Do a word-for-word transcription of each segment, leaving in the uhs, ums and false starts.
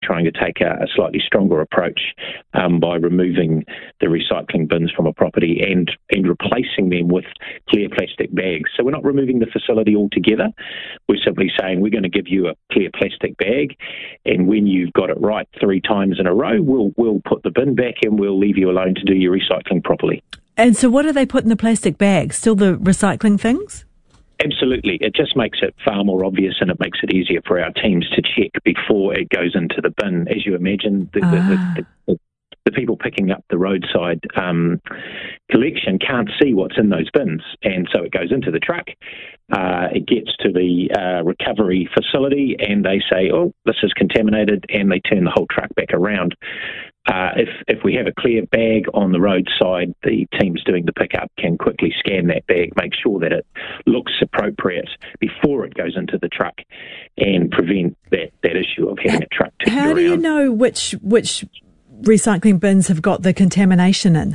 trying to take a, a slightly stronger approach um, by removing the recycling bins from a property and, and replacing them with clear plastic bags. So we're not removing the facility altogether. We're simply saying we're going to give you a clear plastic bag, and when you've got it right three times in a row, we'll we'll put the bin back and we'll leave you alone to do your recycling properly. And so what do they put in the plastic bag? Still the recycling things? Absolutely. It just makes it far more obvious, and it makes it easier for our teams to check before it goes into the bin. As you imagine, the, ah. the, the, the, the people picking up the roadside um, collection can't see what's in those bins, and so it goes into the truck. Uh, it gets to the uh, recovery facility, and they say, oh, this is contaminated, and they turn the whole truck back around. Uh, if if we have a clear bag on the roadside, the teams doing the pickup can quickly scan that bag, make sure that it looks appropriate before it goes into the truck, and prevent that, that issue of having a truck turned How around. do you know which which recycling bins have got the contamination in?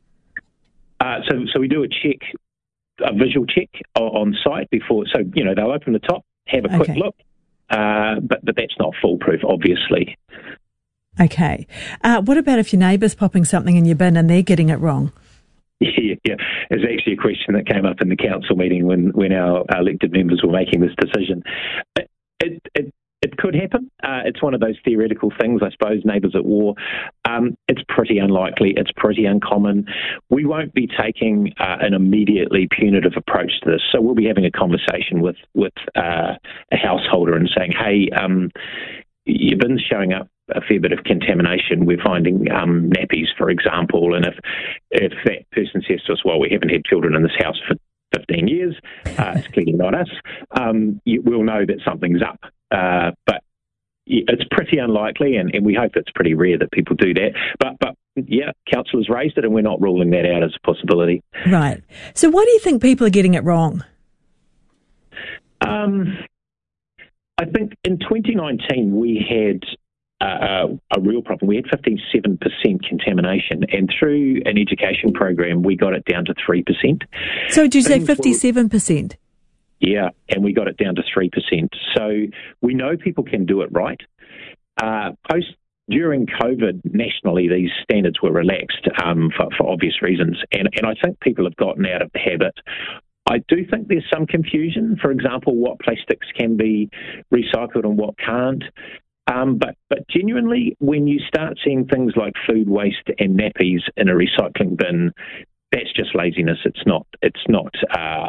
Uh, so so we do a check, a visual check on site before. So, you know, they'll open the top, have a quick Okay. look, uh, but, but that's not foolproof, obviously. Okay. Uh, what about if your neighbour's popping something in your bin and they're getting it wrong? Yeah, yeah. It's actually a question that came up in the council meeting when, when our, our elected members were making this decision. It, it, it, it could happen. Uh, it's one of those theoretical things, I suppose, neighbours at war. Um, it's pretty unlikely. It's pretty uncommon. We won't be taking uh, an immediately punitive approach to this. So we'll be having a conversation with, with uh, a householder and saying, hey, um, your bin's showing up a fair bit of contamination. We're finding um, nappies, for example, and if if that person says to us, well, we haven't had children in this house for fifteen years, uh, it's clearly not us, um, you, we'll know that something's up. Uh, but it's pretty unlikely, and, and we hope it's pretty rare that people do that. But, but yeah, council has raised it, and we're not ruling that out as a possibility. Right. So why do you think people are getting it wrong? Um, I think in twenty nineteen we had Uh, a real problem. We had fifty-seven percent contamination, and through an education program, we got it down to three percent. So did you say Things fifty-seven percent? Were, yeah, and we got it down to three percent. So we know people can do it right. Uh, post During COVID, nationally, these standards were relaxed um, for, for obvious reasons, and, and I think people have gotten out of the habit. I do think there's some confusion, for example, what plastics can be recycled and what can't. Um, but, but genuinely, when you start seeing things like food waste and nappies in a recycling bin, that's just laziness. It's not. It's not. Uh,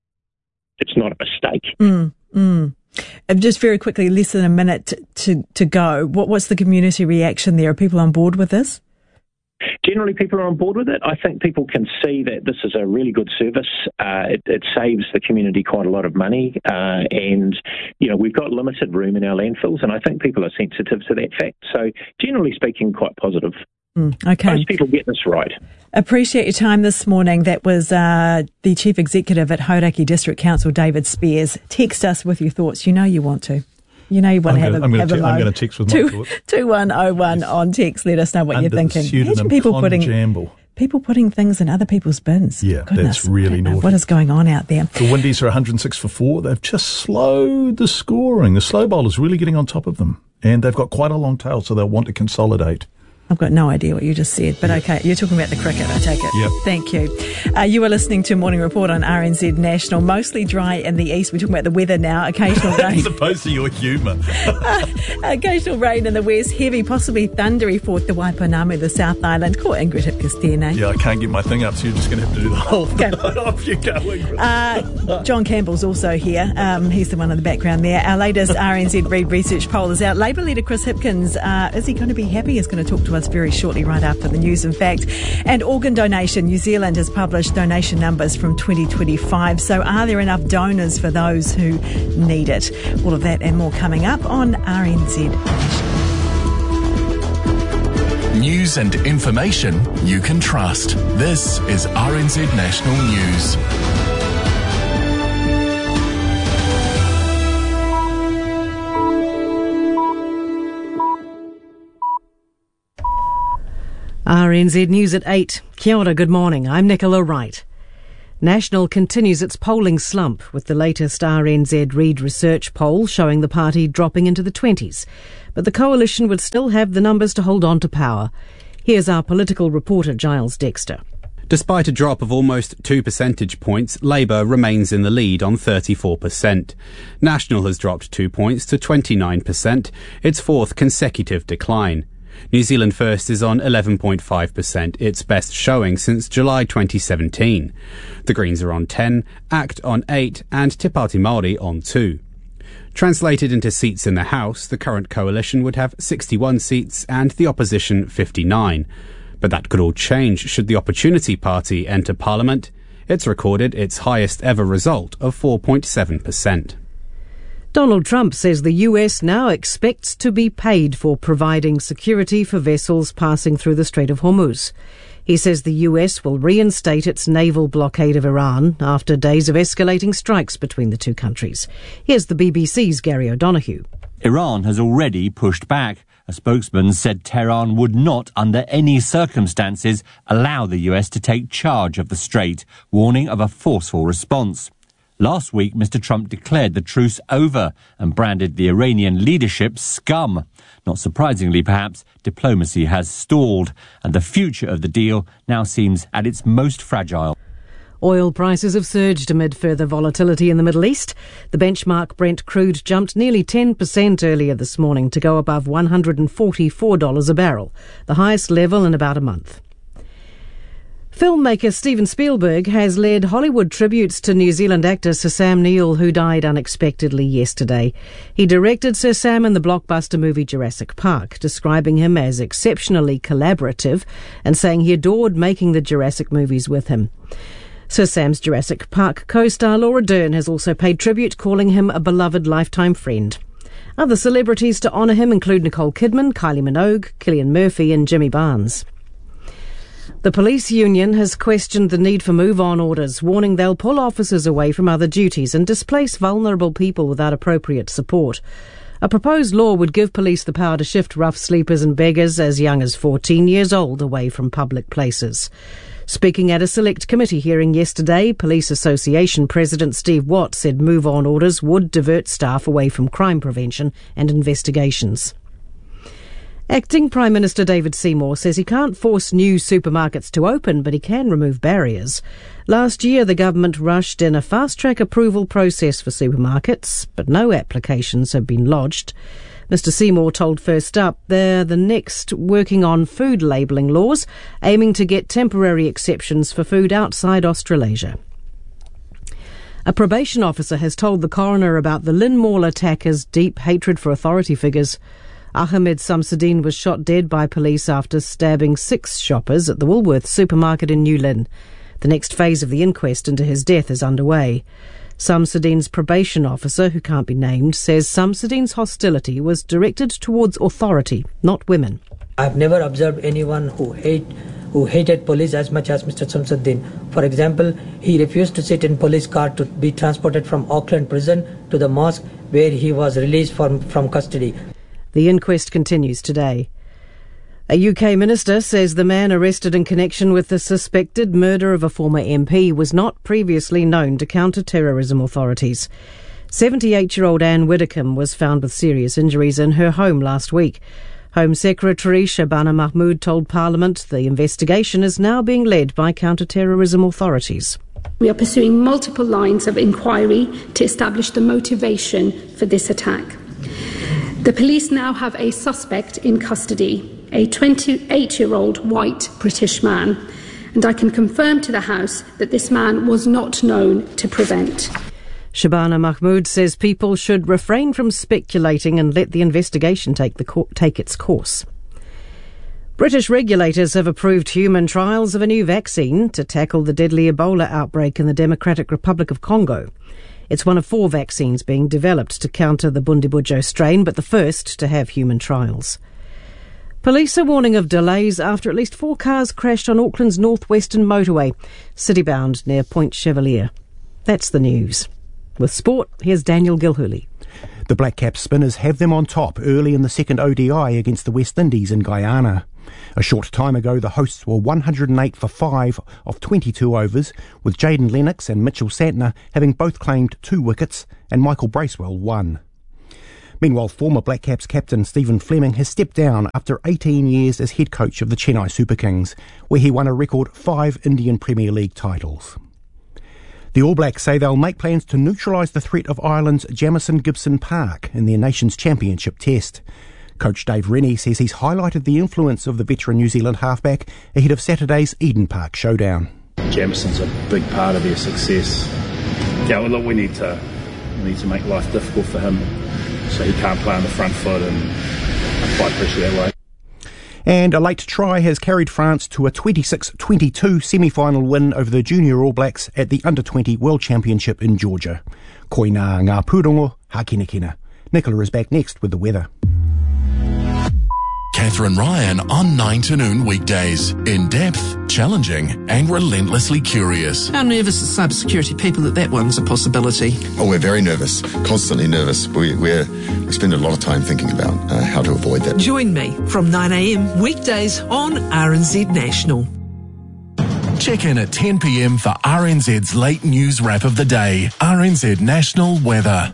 it's not a mistake. Mm, mm. Just very quickly, less than a minute to to go. What what's the community reaction there? Are people on board with this? Generally, people are on board with it. I think people can see that this is a really good service. Uh, it, it saves the community quite a lot of money, uh, and you know we've got limited room in our landfills, and I think people are sensitive to that fact. So, generally speaking, quite positive. Mm, okay. Most people get this right. Appreciate your time this morning. That was uh, the Chief Executive at Hauraki District Council, David Spears. Text us with your thoughts. You know you want to. You know you want I'm to have gonna, a, I'm have gonna a te- I'm moan. going to text with my Two, thoughts. two one oh one on text. Let us know what Under you're thinking. the pseudonym Imagine people Con putting Jamble. people putting things in other people's bins. Yeah, Goodness, that's really I don't know naughty. what is going on out there? The Windies are one hundred six for four. They've just slowed the scoring. The slow bowler's really getting on top of them. And they've got quite a long tail, so they'll want to consolidate. I've got no idea what you just said, but okay, you're talking about the cricket, I take it. Yep. Thank you. Uh, you are listening to Morning Report on R N Z National. Mostly dry in the east. We're talking about the weather now. Occasional rain. As opposed to your humour. uh, occasional rain in the west. Heavy, possibly thundery for Te Waipounamu, the South Island. Call Ingrid Hipkiss there now. Yeah, I can't get my thing up, so you're just going to have to do the whole thing. Okay. Off you go, Ingrid. Uh, John Campbell's also here. Um, he's the one in the background there. Our latest R N Z Read Research poll is out. Labour leader Chris Hipkins, uh, is he going to be happy? He's going to talk to us very shortly, right after the news, in fact. And organ donation. New Zealand has published donation numbers from twenty twenty-five. So are there enough donors for those who need it? All of that and more coming up on R N Z National. News and information you can trust. This is R N Z National News. R N Z News at eight. Kia ora, good morning. I'm Nicola Wright. National continues its polling slump, with the latest R N Z Reid Research poll showing the party dropping into the twenties. But the coalition would still have the numbers to hold on to power. Here's our political reporter Giles Dexter. Despite a drop of almost two percentage points, Labour remains in the lead on thirty-four percent. National has dropped two points to twenty-nine percent, its fourth consecutive decline. New Zealand First is on eleven point five percent, its best showing since July twenty seventeen. The Greens are on ten, ACT on eight and Te Pāti Māori on two. Translated into seats in the House, the current coalition would have sixty-one seats and the opposition fifty-nine. But that could all change should the Opportunity Party enter Parliament. It's recorded its highest ever result of four point seven percent. Donald Trump says the U S now expects to be paid for providing security for vessels passing through the Strait of Hormuz. He says the U S will reinstate its naval blockade of Iran after days of escalating strikes between the two countries. Here's the B B C's Gary O'Donoghue. Iran has already pushed back. A spokesman said Tehran would not, under any circumstances, allow the U S to take charge of the strait, warning of a forceful response. Last week, Mister Trump declared the truce over and branded the Iranian leadership scum. Not surprisingly, perhaps, diplomacy has stalled, and the future of the deal now seems at its most fragile. Oil prices have surged amid further volatility in the Middle East. The benchmark Brent crude jumped nearly ten percent earlier this morning to go above one hundred forty-four dollars a barrel, the highest level in about a month. Filmmaker Steven Spielberg has led Hollywood tributes to New Zealand actor Sir Sam Neill, who died unexpectedly yesterday. He directed Sir Sam in the blockbuster movie Jurassic Park, describing him as exceptionally collaborative and saying he adored making the Jurassic movies with him. Sir Sam's Jurassic Park co-star Laura Dern has also paid tribute, calling him a beloved lifetime friend. Other celebrities to honour him include Nicole Kidman, Kylie Minogue, Cillian Murphy and Jimmy Barnes. The police union has questioned the need for move-on orders, warning they'll pull officers away from other duties and displace vulnerable people without appropriate support. A proposed law would give police the power to shift rough sleepers and beggars as young as fourteen years old away from public places. Speaking at a select committee hearing yesterday, Police Association President Steve Watt said move-on orders would divert staff away from crime prevention and investigations. Acting Prime Minister David Seymour says he can't force new supermarkets to open, but he can remove barriers. Last year, the government rushed in a fast-track approval process for supermarkets, but no applications have been lodged. Mister Seymour told First Up they're the next working on food labelling laws, aiming to get temporary exceptions for food outside Australasia. A probation officer has told the coroner about the Lynn Mall attacker's deep hatred for authority figures. Ahmed Samsudeen was shot dead by police after stabbing six shoppers at the Woolworths supermarket in New Lynn. The next phase of the inquest into his death is underway. Samsudeen's probation officer, who can't be named, says Samsudeen's hostility was directed towards authority, not women. I've never observed anyone who hate who hated police as much as Mister Samsudeen. For example, he refused to sit in police car to be transported from Auckland prison to the mosque where he was released from, from custody. The inquest continues today. A U K minister says the man arrested in connection with the suspected murder of a former M P was not previously known to counter-terrorism authorities. seventy-eight-year-old Anne Widdecombe was found with serious injuries in her home last week. Home Secretary Shabana Mahmood told Parliament the investigation is now being led by counter-terrorism authorities. We are pursuing multiple lines of inquiry to establish the motivation for this attack. The police now have a suspect in custody, a twenty-eight-year-old white British man, and I can confirm to the House that this man was not known to prevent. Shabana Mahmood says people should refrain from speculating and let the investigation take, the co- take its course. British regulators have approved human trials of a new vaccine to tackle the deadly Ebola outbreak in the Democratic Republic of Congo. It's one of four vaccines being developed to counter the Bundibugyo strain, but the first to have human trials. Police are warning of delays after at least four cars crashed on Auckland's northwestern motorway, citybound near Point Chevalier. That's the news. With sport, here's Daniel Gilhooly. The Black Caps spinners have them on top early in the second O D I against the West Indies in Guyana. A short time ago, the hosts were one hundred eight for five of twenty-two overs, with Jaden Lennox and Mitchell Santner having both claimed two wickets and Michael Bracewell one. Meanwhile, former Black Caps captain Stephen Fleming has stepped down after eighteen years as head coach of the Chennai Super Kings, where he won a record five Indian Premier League titles. The All Blacks say they'll make plans to neutralise the threat of Ireland's Jamison Gibson Park in their Nations Championship test. Coach Dave Rennie says he's highlighted the influence of the veteran New Zealand halfback ahead of Saturday's Eden Park showdown. Jamison's a big part of their success. Yeah, well, look, we need to we need to make life difficult for him, so he can't play on the front foot and apply pressure that way. And a late try has carried France to a twenty-six twenty-two semi-final win over the Junior All Blacks at the under twenty World Championship in Georgia. Koina ngā pūrongo, hakinakina. Nicola is back next with the weather. Catherine Ryan on nine to noon weekdays. In depth, challenging and relentlessly curious. How nervous as cybersecurity people that that one's a possibility? Oh, we're very nervous, constantly nervous. We, we're, we spend a lot of time thinking about uh, how to avoid that. Join me from nine a.m. weekdays on R N Z National. Check in at ten p.m. for R N Z's late news wrap of the day. R N Z National Weather.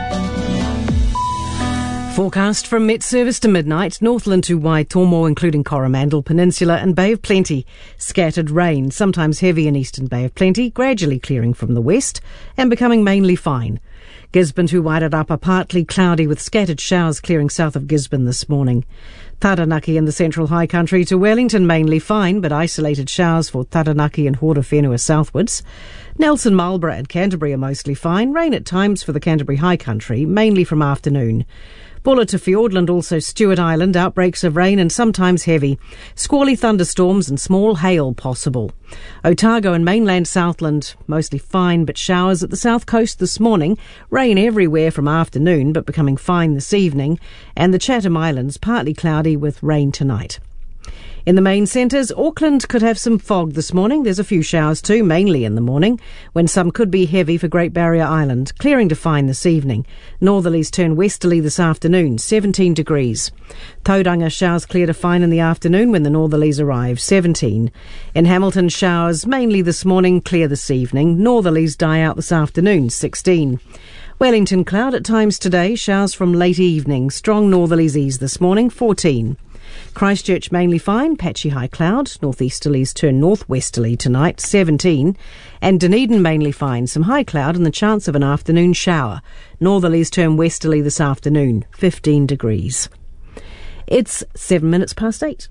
Forecast from Met Service to midnight, Northland to Waitomo, including Coromandel Peninsula and Bay of Plenty. Scattered rain, sometimes heavy in eastern Bay of Plenty, gradually clearing from the west and becoming mainly fine. Gisborne to Wairarapa, partly cloudy with scattered showers clearing south of Gisborne this morning. Taranaki in the central high country to Wellington, mainly fine, but isolated showers for Taranaki and Horowhenua southwards. Nelson, Marlborough and Canterbury are mostly fine. Rain at times for the Canterbury high country, mainly from afternoon. Buller to Fiordland, also Stewart Island, outbreaks of rain and sometimes heavy. Squally thunderstorms and small hail possible. Otago and mainland Southland, mostly fine, but showers at the south coast this morning. Rain everywhere from afternoon, but becoming fine this evening. And the Chatham Islands, partly cloudy with rain tonight. In the main centres, Auckland could have some fog this morning. There's a few showers too, mainly in the morning, when some could be heavy for Great Barrier Island. Clearing to fine this evening. Northerlies turn westerly this afternoon, seventeen degrees. Tauranga showers clear to fine in the afternoon when the northerlies arrive, seventeen. In Hamilton, showers mainly this morning, clear this evening. Northerlies die out this afternoon, sixteen. Wellington cloud at times today, showers from late evening. Strong northerlies ease this morning, fourteen. Christchurch mainly fine, patchy high cloud. Northeasterlies turn northwesterly tonight, seventeen. And Dunedin mainly fine, some high cloud and the chance of an afternoon shower. Northerlies turn westerly this afternoon, fifteen degrees. It's seven minutes past eight.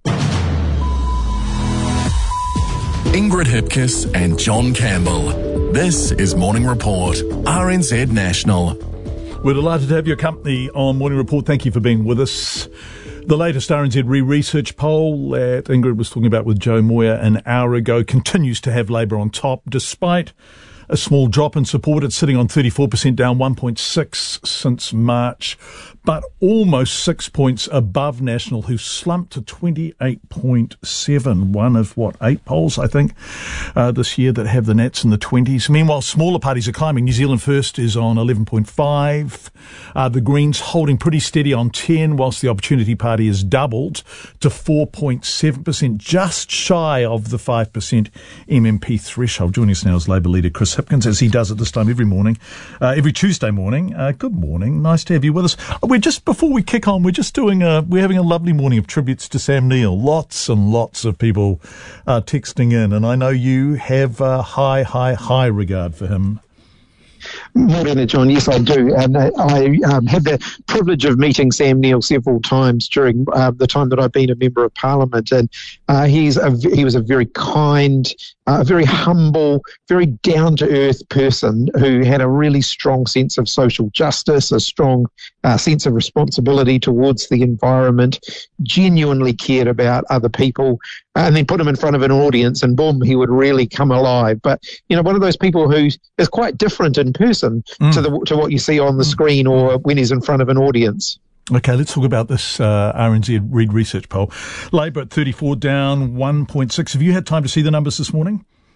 Ingrid Hipkiss and John Campbell. This is Morning Report, R N Z National. We're delighted to have your company on Morning Report. Thank you for being with us. The latest R N Z re-research poll that Ingrid was talking about with Joe Moyer an hour ago continues to have Labour on top, despite a small drop in support. It's sitting on thirty-four percent, down one point six since March, but almost six points above National, who slumped to twenty-eight point seven. One of, what, eight polls, I think, uh, this year that have the Nats in the twenties. Meanwhile, smaller parties are climbing. New Zealand First is on eleven point five. Uh, the Greens holding pretty steady on ten, whilst the Opportunity Party has doubled to four point seven percent, just shy of the five percent M M P threshold. Joining us now is Labour leader Chris Hipkins, as he does at this time every morning, uh, every Tuesday morning. Uh, good morning. Nice to have you with us. We're just, before we kick on, we're just doing a, we're having a lovely morning of tributes to Sam Neill. Lots and lots of people uh, texting in, and I know you have a high, high, high regard for him. Morena, John. Yes, I do. And uh, I um, had the privilege of meeting Sam Neill several times during uh, the time that I've been a member of Parliament. And uh, he's a, he was a very kind, uh, a very humble, very down-to-earth person who had a really strong sense of social justice, a strong uh, sense of responsibility towards the environment, genuinely cared about other people, and then put him in front of an audience and boom, he would really come alive. But, you know, one of those people who is quite different in person mm. to the to what you see on the screen or when he's in front of an audience. Okay, let's talk about this uh, R N Z Reid Research poll. Labour at thirty-four, down one point six. Have you had time to see the numbers this morning?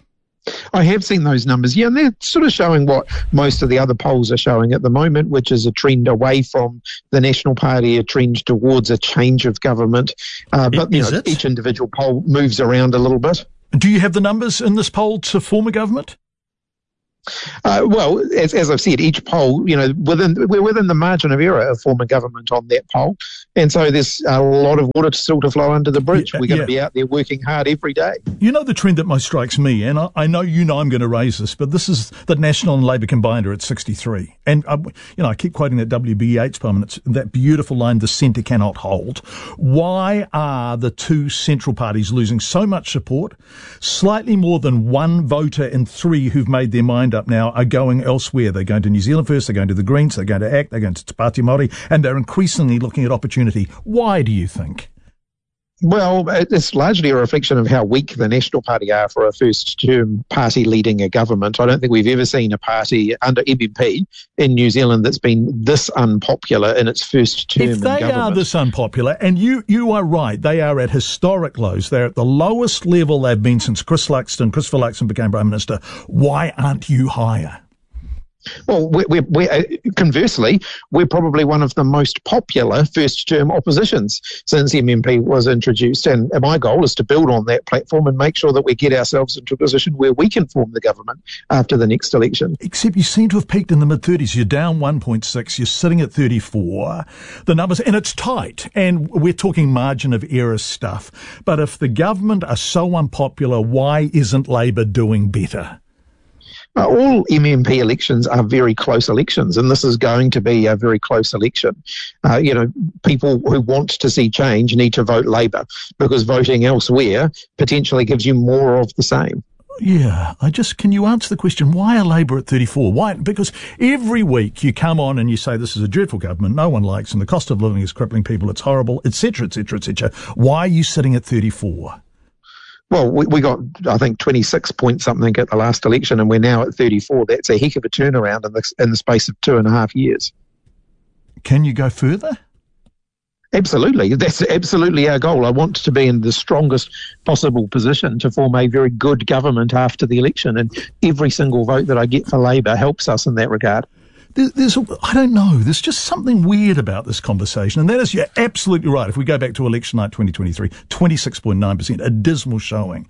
I have seen those numbers, yeah, and they're sort of showing what most of the other polls are showing at the moment, which is a trend away from the National Party, a trend towards a change of government. Uh, but you know, each individual poll moves around a little bit. Do you have the numbers in this poll to form a government? Uh, well, as, as I've said, each poll, you know, within we're within the margin of error of forming government on that poll, and so there's a lot of water still to flow under the bridge. We're going yeah. to be out there working hard every day. You know, the trend that most strikes me, and I, I know you know I'm going to raise this, but this is that National and Labour combined are at sixty-three, and uh, you know I keep quoting that W B H poem, and it's that beautiful line, "The centre cannot hold." Why are the two central parties losing so much support? Slightly more than one voter in three who've made their mind up now are going elsewhere. They're going to New Zealand First, they're going to the Greens, they're going to ACT, they're going to Te Pāti Māori, and they're increasingly looking at opportunity. Why do you think? Well, it's largely a reflection of how weak the National Party are for a first-term party leading a government. I don't think we've ever seen a party under M M P in New Zealand that's been this unpopular in its first term in government. If they are this unpopular, and you, you are right, they are at historic lows. They're at the lowest level they've been since Chris Luxon, Christopher Luxon became Prime Minister. Why aren't you higher? Well, we're, we're, we're, uh, conversely, we're probably one of the most popular first-term oppositions since M M P was introduced. And my goal is to build on that platform and make sure that we get ourselves into a position where we can form the government after the next election. Except you seem to have peaked in the mid-thirties. You're down one point six. You're sitting at thirty-four. The numbers, and it's tight. And we're talking margin of error stuff. But if the government are so unpopular, why isn't Labour doing better? Uh, all M M P elections are very close elections, and this is going to be a very close election. Uh, you know, people who want to see change need to vote Labour, because voting elsewhere potentially gives you more of the same. Yeah, I just, can you answer the question, why are Labour at thirty-four? Why? Because every week you come on and you say this is a dreadful government, no one likes, and the cost of living is crippling people, it's horrible, et cetera, et cetera, et cetera. Why are you sitting at thirty-four? Well, we, we got, I think, twenty-six point something at the last election, and we're now at thirty-four. That's a heck of a turnaround in the, in the space of two and a half years. Can you go further? Absolutely. That's absolutely our goal. I want to be in the strongest possible position to form a very good government after the election, and every single vote that I get for Labour helps us in that regard. There's, I don't know, there's just something weird about this conversation, and that is, you're absolutely right. If we go back to election night twenty twenty-three, twenty-six point nine percent, a dismal showing.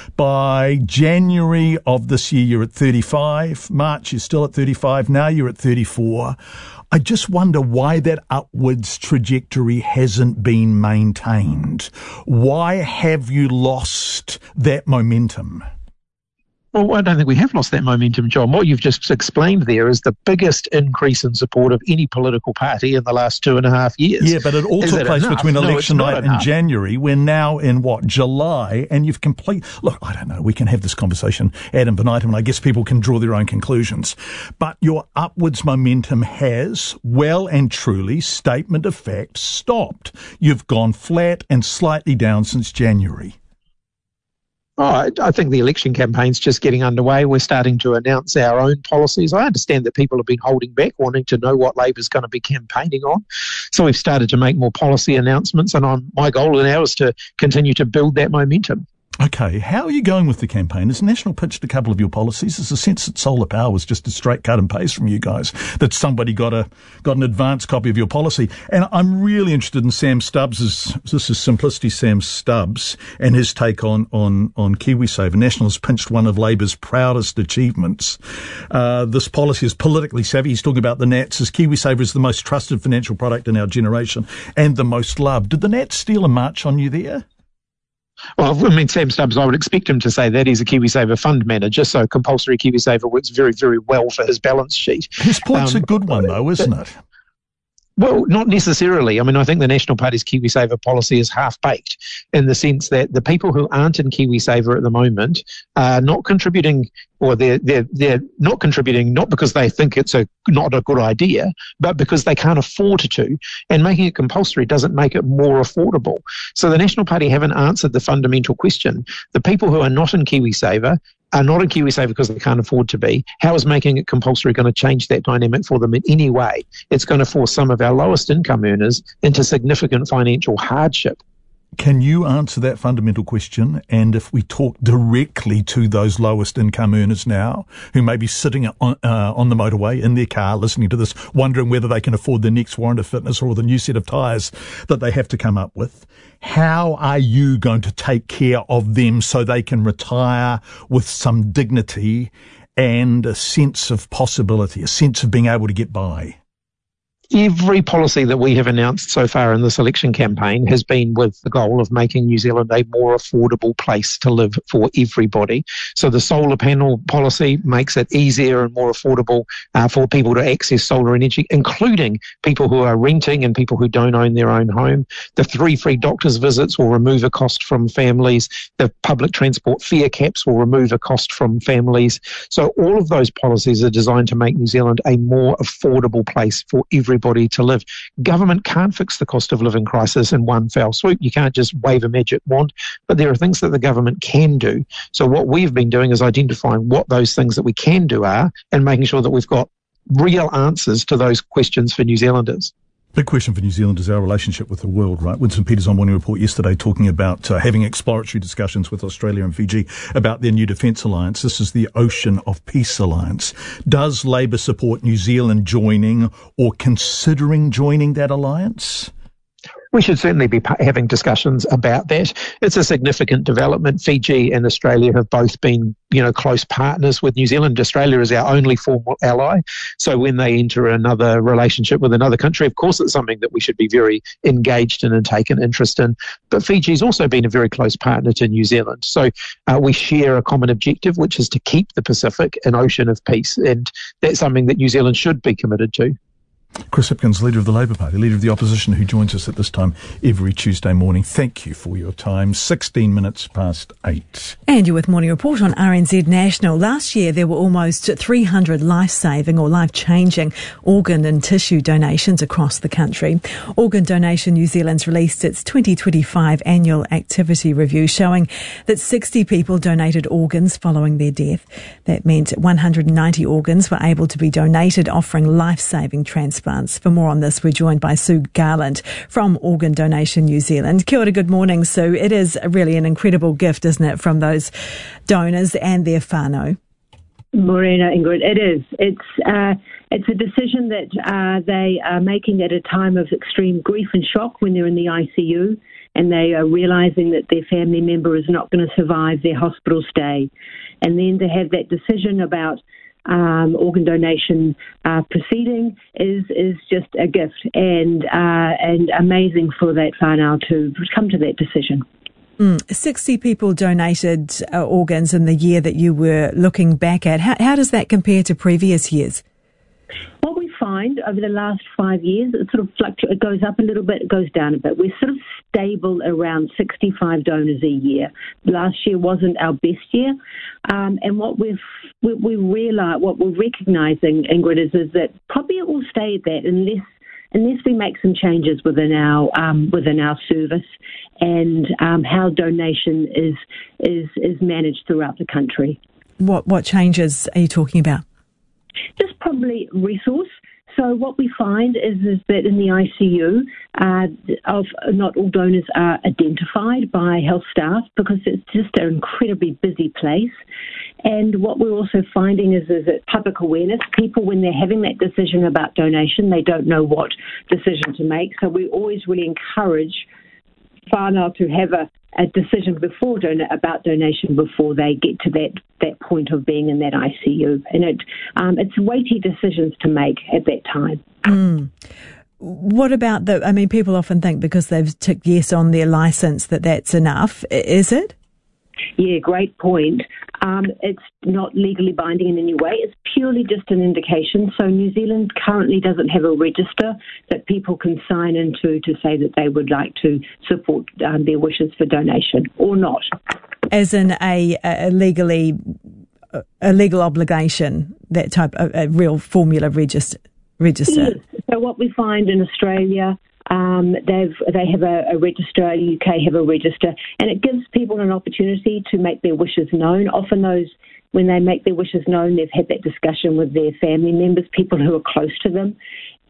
By January of this year, you're at thirty-five. March, you're still at thirty-five. Now you're at thirty-four. I just wonder why that upwards trajectory hasn't been maintained. Why have you lost that momentum? Well, I don't think we have lost that momentum, John. What you've just explained there is the biggest increase in support of any political party in the last two and a half years. Yeah, but it all took place between election night and January. We're now in, what, July, and you've complete... Look, I don't know, we can have this conversation ad infinitum, and I guess people can draw their own conclusions. But your upwards momentum has, well and truly, statement of fact, stopped. You've gone flat and slightly down since January. Oh, I, I think the election campaign's just getting underway. We're starting to announce our own policies. I understand that people have been holding back, wanting to know what Labor's going to be campaigning on. So we've started to make more policy announcements, and I'm, my goal now is to continue to build that momentum. Okay, how are you going with the campaign? Has National pitched a couple of your policies? There's a sense that solar power was just a straight cut and paste from you guys, that somebody got a got an advanced copy of your policy. And I'm really interested in Sam Stubbs's, this is Simplicity Sam Stubbs, and his take on, on, on KiwiSaver. National has pinched one of Labour's proudest achievements. Uh, this policy is politically savvy. He's talking about the Nats as KiwiSaver is the most trusted financial product in our generation and the most loved. Did the Nats steal a march on you there? Well, I mean, Sam Stubbs, I would expect him to say that he's a KiwiSaver fund manager, so compulsory KiwiSaver works very, very well for his balance sheet. His point's um, a good one, though, isn't it? Well, not necessarily. I mean, I think the National Party's KiwiSaver policy is half-baked in the sense that the people who aren't in KiwiSaver at the moment are not contributing, or they're, they're, they're not contributing not because they think it's a not a good idea, but because they can't afford to. And making it compulsory doesn't make it more affordable. So the National Party haven't answered the fundamental question. The people who are not in KiwiSaver are not in KiwiSaver because they can't afford to be. How is making it compulsory going to change that dynamic for them in any way? It's going to force some of our lowest income earners into significant financial hardship. Can you answer that fundamental question? And if we talk directly to those lowest income earners now, who may be sitting on, uh, on the motorway in their car listening to this, wondering whether they can afford the next warrant of fitness or the new set of tyres that they have to come up with, how are you going to take care of them so they can retire with some dignity and a sense of possibility, a sense of being able to get by? Every policy that we have announced so far in this election campaign has been with the goal of making New Zealand a more affordable place to live for everybody. So the solar panel policy makes it easier and more affordable uh, for people to access solar energy, including people who are renting and people who don't own their own home. The three free doctor's visits will remove a cost from families. The public transport fare caps will remove a cost from families. So all of those policies are designed to make New Zealand a more affordable place for everybody. Everybody to live. Government can't fix the cost of living crisis in one fell swoop. You can't just wave a magic wand, but there are things that the government can do. So what we've been doing is identifying what those things that we can do are and making sure that we've got real answers to those questions for New Zealanders. Big question for New Zealand is our relationship with the world, right? Winston Peters on Morning Report yesterday talking about uh, having exploratory discussions with Australia and Fiji about their new defence alliance. This is the Ocean of Peace alliance. Does Labour support New Zealand joining or considering joining that alliance? We should certainly be having discussions about that. It's a significant development. Fiji and Australia have both been, you know, close partners with New Zealand. Australia is our only formal ally. So when they enter another relationship with another country, of course, it's something that we should be very engaged in and take an interest in. But Fiji's also been a very close partner to New Zealand. So uh, we share a common objective, which is to keep the Pacific an ocean of peace. And that's something that New Zealand should be committed to. Chris Hipkins, Leader of the Labour Party, Leader of the Opposition, who joins us at this time every Tuesday morning. Thank you for your time. sixteen minutes past eight. And you're with Morning Report on R N Z National. Last year there were almost three hundred life-saving or life-changing organ and tissue donations across the country. Organ Donation New Zealand's released its twenty twenty-five annual activity review showing that sixty people donated organs following their death. That meant one hundred ninety organs were able to be donated, offering life-saving transplants. For more on this, we're joined by Sue Garland from Organ Donation New Zealand. Kia ora, good morning, Sue. It is really an incredible gift, isn't it, from those donors and their whānau? Morena, Ingrid, it is. It's uh, it's a decision that uh, they are making at a time of extreme grief and shock when they're in the I C U, and they are realising that their family member is not going to survive their hospital stay. And then to have that decision about Um, organ donation uh, proceeding is is just a gift and uh, and amazing for that whānau to come to that decision. Mm. sixty people donated uh, organs in the year that you were looking back at. How, how does that compare to previous years? What we find over the last five years, it sort of fluctuates. It goes up a little bit, it goes down a bit. We're sort of stable around sixty-five donors a year. Last year wasn't our best year, um, and what we've we, we realize, what we're recognising, Ingrid, is, is that probably it will stay at that unless unless we make some changes within our um, within our service and um, how donation is is is managed throughout the country. What what changes are you talking about? Just probably resource. So what we find is, is that in the I C U, uh, of not all donors are identified by health staff because it's just an incredibly busy place. And what we're also finding is, is that public awareness, people when they're having that decision about donation, they don't know what decision to make. So we always really encourage whānau to have a, a decision before don- about donation before they get to that, that point of being in that I C U. And it um, it's weighty decisions to make at that time. Mm. What about the, I mean, people often think because they've ticked yes on their licence that that's enough. Is it? Yeah, great point. Um, it's not legally binding in any way. It's purely just an indication. So New Zealand currently doesn't have a register that people can sign into to say that they would like to support um, their wishes for donation or not. As in a, a legally, a legal obligation, that type of a real formula register. register. Yes. So what we find in Australia, Um, they've they have a, a register, U K have a register, and it gives people an opportunity to make their wishes known. Often those, when they make their wishes known, they've had that discussion with their family members, people who are close to them,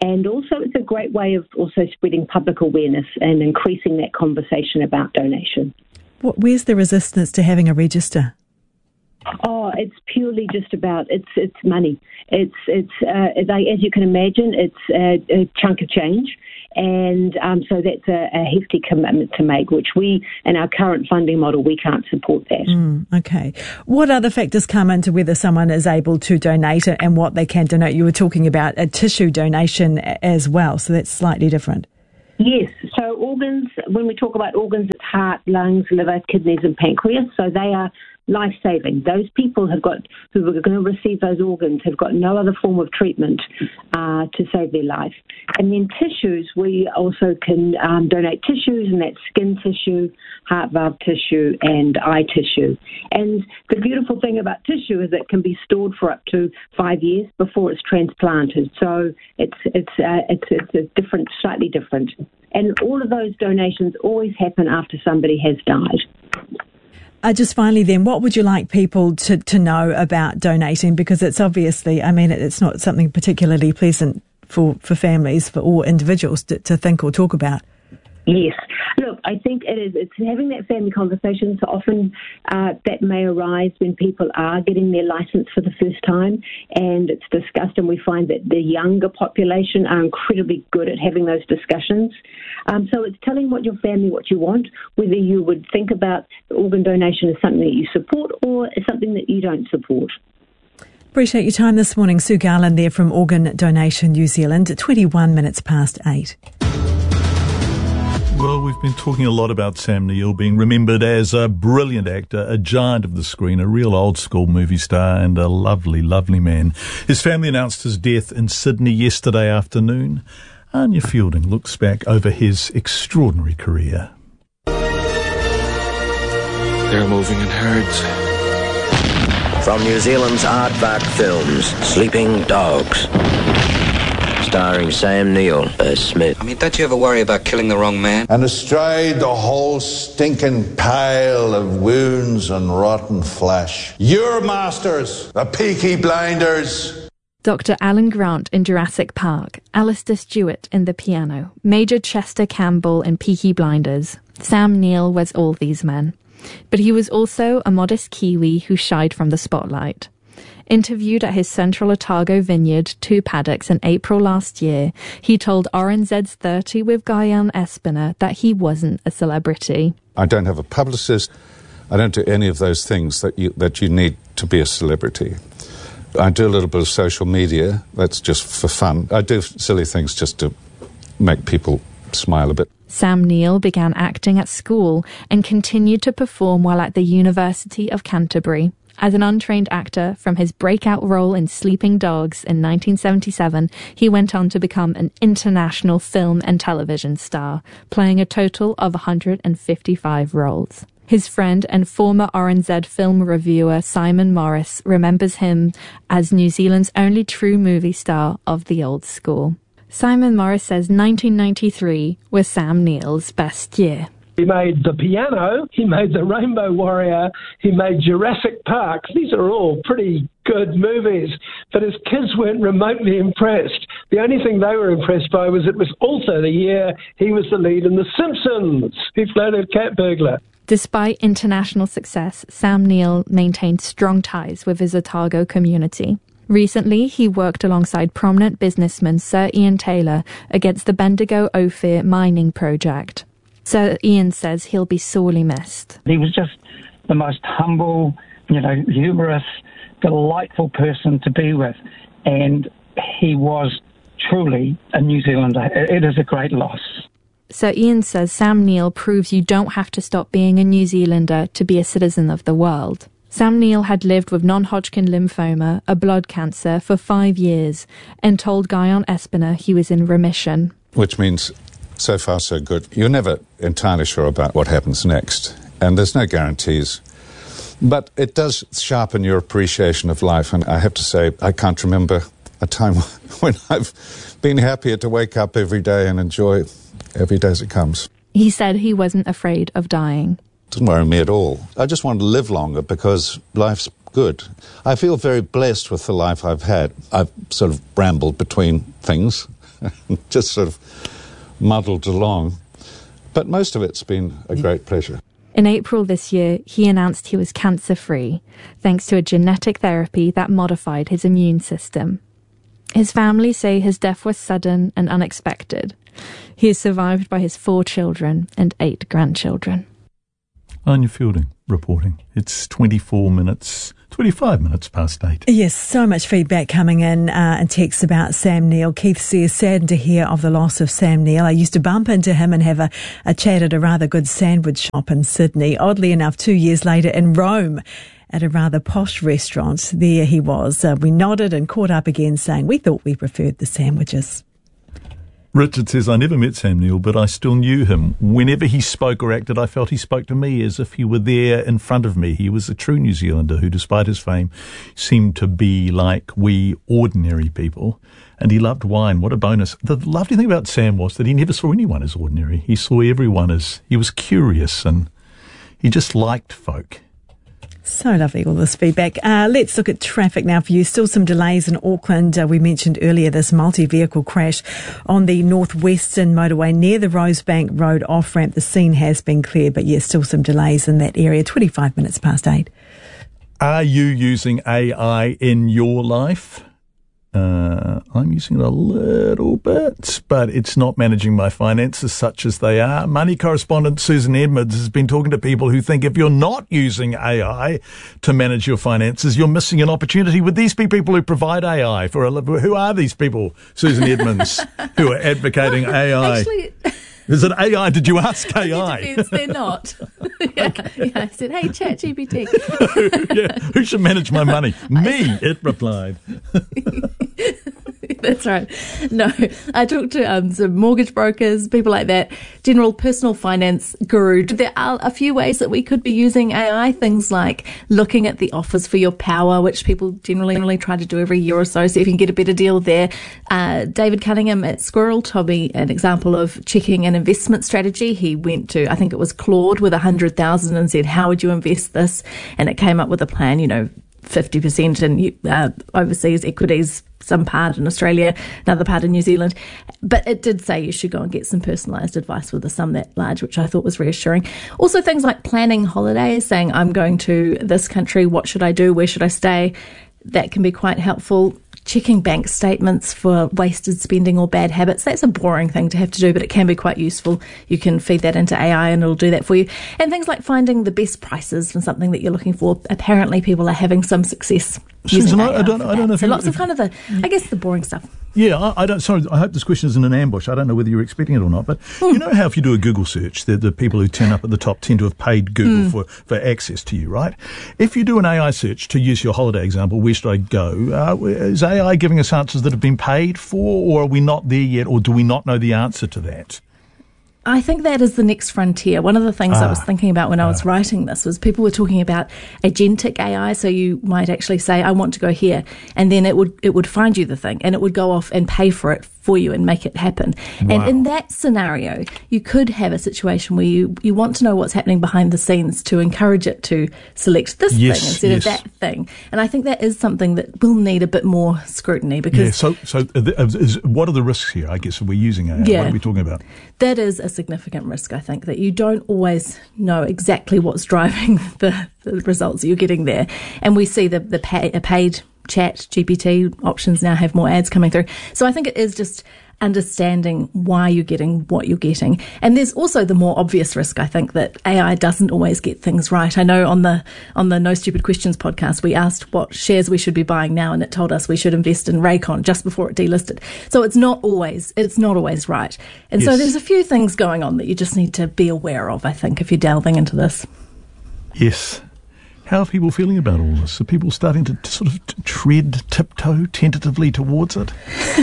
And also it's a great way of also spreading public awareness and increasing that conversation about donation. What, where's the resistance to having a register? Oh, it's purely just about it's it's money. It's it's uh, they, as you can imagine, it's a, a chunk of change, and um, so that's a, a hefty commitment to make. Which we, in our current funding model, we can't support that. Mm, okay. What other factors come into whether someone is able to donate and what they can donate? You were talking about a tissue donation as well, so that's slightly different. Yes, so organs, when we talk about organs, it's heart, lungs, liver, kidneys and pancreas, so they are life-saving. Those people have got who are going to receive those organs have got no other form of treatment uh, to save their life. And then tissues, we also can um, donate tissues, and that's skin tissue, heart valve tissue and eye tissue. And the beautiful thing about tissue is it can be stored for up to five years before it's transplanted. So it's it's uh, it's, it's a different, slightly different. And all of those donations always happen after somebody has died. Uh, just finally then, what would you like people to, to know about donating? Because it's obviously, I mean, it's not something particularly pleasant for, for families, for all individuals to, to think or talk about. Yes. Look, I think it is. It's having that family conversation. So often uh, that may arise when people are getting their licence for the first time, and it's discussed, and we find that the younger population are incredibly good at having those discussions. Um, so it's telling what your family, what you want, whether you would think about organ donation as something that you support or as something that you don't support. Appreciate your time this morning. Sue Garland there from Organ Donation New Zealand, at twenty-one minutes past eight. Well, we've been talking a lot about Sam Neill being remembered as a brilliant actor, a giant of the screen, a real old-school movie star and a lovely, lovely man. His family announced his death in Sydney yesterday afternoon. Anya Fielding looks back over his extraordinary career. They're moving in herds. From New Zealand's Aardvark Films, Sleeping Dogs. Starring Sam Neill as Smith. I mean, don't you ever worry about killing the wrong man? And astride the whole stinking pile of wounds and rotten flesh. Your masters, the Peaky Blinders. Doctor Alan Grant in Jurassic Park, Alistair Stewart in The Piano, Major Chester Campbell in Peaky Blinders. Sam Neill was all these men. But he was also a modest Kiwi who shied from the spotlight. Interviewed at his Central Otago vineyard, Two Paddocks, in April last year, he told R N Z's thirty with Guyan Espiner that he wasn't a celebrity. I don't have a publicist. I don't do any of those things that you that you need to be a celebrity. I do a little bit of social media. That's just for fun. I do silly things just to make people smile a bit. Sam Neill began acting at school and continued to perform while at the University of Canterbury. As an untrained actor, from his breakout role in Sleeping Dogs in nineteen seventy-seven, he went on to become an international film and television star, playing a total of one hundred fifty-five roles. His friend and former R N Z film reviewer Simon Morris remembers him as New Zealand's only true movie star of the old school. Simon Morris says nineteen ninety-three was Sam Neill's best year. He made The Piano, he made The Rainbow Warrior, he made Jurassic Park. These are all pretty good movies, but his kids weren't remotely impressed. The only thing they were impressed by was it was also the year he was the lead in The Simpsons, He Floated Cat Burglar. Despite international success, Sam Neill maintained strong ties with his Otago community. Recently, he worked alongside prominent businessman Sir Ian Taylor against the Bendigo Ophir mining project. Sir Ian says he'll be sorely missed. He was just the most humble, you know, humorous, delightful person to be with. And he was truly a New Zealander. It is a great loss. Sir Ian says Sam Neill proves you don't have to stop being a New Zealander to be a citizen of the world. Sam Neill had lived with non-Hodgkin lymphoma, a blood cancer, for five years and told Guyan Espiner he was in remission. Which means so far so good. You're never entirely sure about what happens next, and there's no guarantees. But it does sharpen your appreciation of life, and I have to say, I can't remember a time when I've been happier to wake up every day and enjoy every day as it comes. He said he wasn't afraid of dying. It doesn't worry me at all. I just want to live longer because life's good. I feel very blessed with the life I've had. I've sort of brambled between things. just sort of muddled along. But most of it's been a great pleasure. In April this year, he announced he was cancer-free, thanks to a genetic therapy that modified his immune system. His family say his death was sudden and unexpected. He is survived by his four children and eight grandchildren. Anya Fielding reporting. It's twenty-four minutes, twenty-five minutes past eight. Yes, so much feedback coming in uh, and texts about Sam Neill. Keith says, saddened to hear of the loss of Sam Neill. I used to bump into him and have a, a chat at a rather good sandwich shop in Sydney. Oddly enough, two years later in Rome, at a rather posh restaurant, there he was. Uh, we nodded and caught up again, saying we thought we preferred the sandwiches. Richard says, I never met Sam Neill, but I still knew him. Whenever he spoke or acted, I felt he spoke to me as if he were there in front of me. He was a true New Zealander who, despite his fame, seemed to be like we ordinary people. And he loved wine. What a bonus. The lovely thing about Sam was that he never saw anyone as ordinary. He saw everyone as, he was curious and he just liked folk. So lovely, all this feedback. Uh, let's look at traffic now for you. Still some delays in Auckland. Uh, we mentioned earlier this multi-vehicle crash on the northwestern motorway near the Rosebank Road off-ramp. The scene has been cleared, but yes, still some delays in that area. twenty-five minutes past eight. Are you using A I in your life? Uh, I'm using it a little bit, but it's not managing my finances such as they are. Money correspondent Susan Edmonds has been talking to people who think if you're not using A I to manage your finances, you're missing an opportunity with these people who provide A I for a living. Who are these people, Susan Edmonds, who are advocating A I? Actually, is it A I? Did you ask A I? It depends, they're not. yeah, yeah, I said, hey, ChatGPT. yeah, who should manage my money? Me, it replied. That's right. No, I talked to um, some mortgage brokers, people like that, general personal finance guru. There are a few ways that we could be using A I, things like looking at the offers for your power, which people generally, generally try to do every year or so, so you can get a better deal there. Uh, David Cunningham at Squirrel told me an example of checking an investment strategy. He went to, I think it was Claude with one hundred thousand and said, how would you invest this? And it came up with a plan, you know, fifty percent in uh, overseas equities, some part in Australia, another part in New Zealand. But it did say you should go and get some personalised advice with a sum that large, which I thought was reassuring. Also things like planning holidays, saying I'm going to this country, what should I do, where should I stay? That can be quite helpful. Checking bank statements for wasted spending or bad habits. That's a boring thing to have to do, but it can be quite useful. You can feed that into A I and it'll do that for you. And things like finding the best prices for something that you're looking for. Apparently people are having some success using Susan, A I I don't, I don't know if so you, lots if, of kind of the, I guess, the boring stuff. Yeah, I, I don't. Sorry, I hope this question isn't an ambush. I don't know whether you're expecting it or not. But you know how if you do a Google search, the, the people who turn up at the top tend to have paid Google mm. for, for access to you, right? If you do an A I search, to use your holiday example, where should I go? Uh, is A I giving us answers that have been paid for, or are we not there yet, or do we not know the answer to that? I think that is the next frontier. One of the things ah, I was thinking about when ah. I was writing this was people were talking about agentic A I. So you might actually say, I want to go here. And then it would, it would find you the thing and it would go off and pay for it for you and make it happen. Wow. And in that scenario, you could have a situation where you, you want to know what's happening behind the scenes to encourage it to select this yes, thing instead yes. of that thing. And I think that is something that will need a bit more scrutiny because... Yeah, so, so is, what are the risks here, I guess, if we're using A I? Yeah, what are we talking about? That is a significant risk, I think, that you don't always know exactly what's driving the, the results that you're getting there. And we see the, the pay, paid chat G P T options now have more ads coming through. So I think it is just understanding why you're getting what you're getting. And there's also the more obvious risk, I think, that A I doesn't always get things right. I know on the on the No Stupid Questions podcast, we asked what shares we should be buying now, and it told us we should invest in Raycon just before it delisted. So it's not always it's not always right. And yes. so there's a few things going on that you just need to be aware of, I think, if you're delving into this. Yes. How are people feeling about all this? Are people starting to sort of tread, tiptoe tentatively towards it?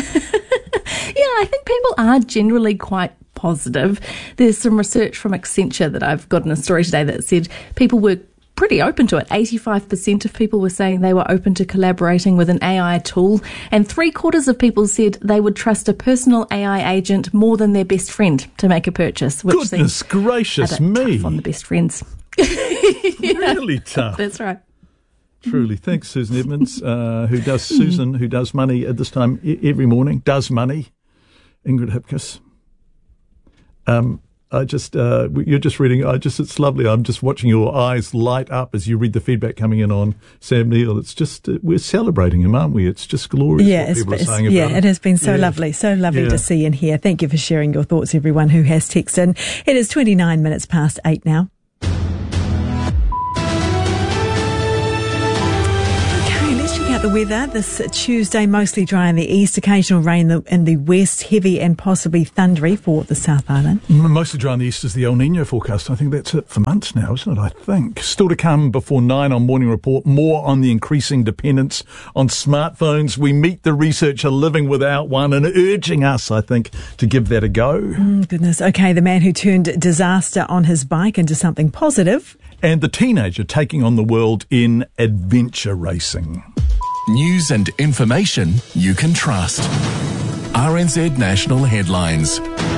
Yeah, I think people are generally quite positive. There's some research from Accenture that I've got in a story today that said people were pretty open to it. eighty-five percent of people were saying they were open to collaborating with an A I tool, and three quarters of people said they would trust a personal A I agent more than their best friend to make a purchase. Which Goodness seems gracious a bit me! Tough on the best friends. yeah, really tough. That's right. Truly. Thanks, Susan Edmonds, uh, who does Susan, who does money at this time every morning, does money. Ingrid Hipkiss. Um, I just, uh, you're just reading, I just, it's lovely. I'm just watching your eyes light up as you read the feedback coming in on Sam Neill. It's just, uh, we're celebrating him, aren't we? It's just glorious yeah, what it's, people are it's, saying about yeah, him. it has been so yeah. lovely, so lovely yeah. to see and hear. Thank you for sharing your thoughts, everyone who has texted in. It is twenty-nine minutes past eight now. The weather this Tuesday, mostly dry in the east, occasional rain in the west, heavy and possibly thundery for the South Island. Mostly dry in the east is the El Nino forecast. I think that's it for months now, isn't it? I think. Still to come before nine on Morning Report, more on the increasing dependence on smartphones. We meet the researcher living without one and urging us, I think, to give that a go. Mm, goodness. Okay, the man who turned disaster on his bike into something positive. And the teenager taking on the world in adventure racing. News and information you can trust. R N Z National Headlines.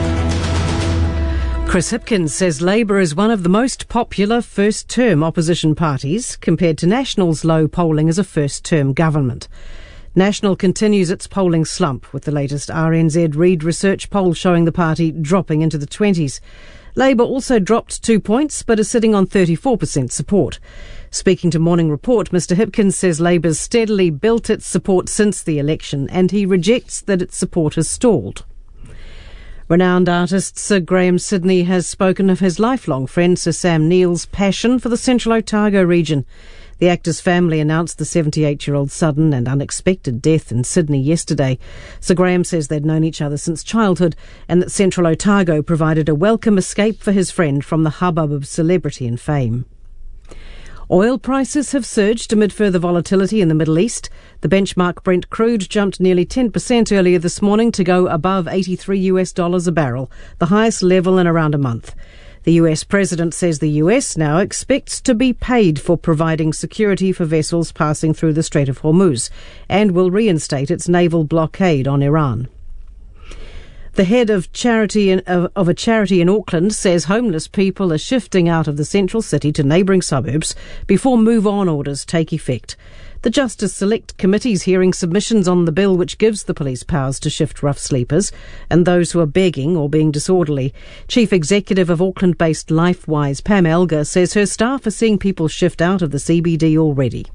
Chris Hipkins says Labour is one of the most popular first-term opposition parties compared to National's low polling as a first-term government. National continues its polling slump, with the latest R N Z Reid research poll showing the party dropping into the twenties. Labour also dropped two points, but is sitting on thirty-four percent support. Speaking to Morning Report, Mister Hipkins says Labour's steadily built its support since the election, and he rejects that its support has stalled. Renowned artist Sir Graham Sidney has spoken of his lifelong friend Sir Sam Neill's passion for the Central Otago region. The actor's family announced the seventy-eight-year-old's sudden and unexpected death in Sydney yesterday. Sir Graham says they'd known each other since childhood and that Central Otago provided a welcome escape for his friend from the hubbub of celebrity and fame. Oil prices have surged amid further volatility in the Middle East. The benchmark Brent crude jumped nearly ten percent earlier this morning to go above eighty-three US dollars a barrel, the highest level in around a month. The U S president says the U S now expects to be paid for providing security for vessels passing through the Strait of Hormuz and will reinstate its naval blockade on Iran. The head of charity in, of, of a charity in Auckland says homeless people are shifting out of the central city to neighbouring suburbs before move-on orders take effect. The Justice Select Committee's hearing submissions on the bill which gives the police powers to shift rough sleepers and those who are begging or being disorderly. Chief Executive of Auckland-based LifeWise, Pam Elgar, says her staff are seeing people shift out of the C B D already.